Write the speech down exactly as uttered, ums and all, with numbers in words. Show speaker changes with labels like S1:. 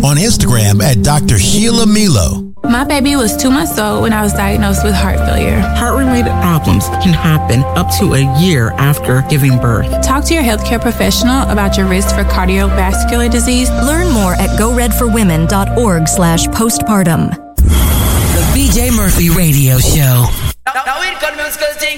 S1: on Instagram at Doctor Sheila Milo.
S2: My baby was two months old when I was diagnosed with heart failure.
S3: Heart-related problems can happen up to a year after giving birth.
S2: Talk to your healthcare professional about your risk for cardiovascular disease.
S4: Learn more at go red for women dot org slash postpartum.
S5: The B J Murphy Radio Show.